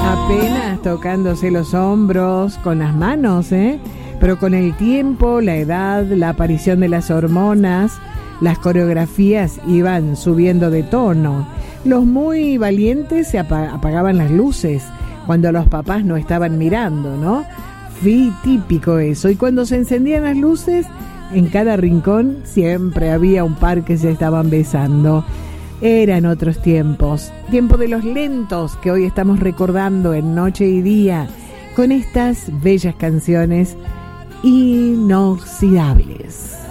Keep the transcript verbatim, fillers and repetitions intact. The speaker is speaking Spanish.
Apenas tocándose los hombros con las manos, ¿eh? Pero con el tiempo, la edad, la aparición de las hormonas, las coreografías iban subiendo de tono. Los muy valientes se apagaban las luces cuando los papás no estaban mirando, ¿no? Fui típico eso. Y cuando se encendían las luces, en cada rincón siempre había un par que se estaban besando. Eran otros tiempos, tiempo de los lentos que hoy estamos recordando en Noche y Día, con estas bellas canciones inoxidables.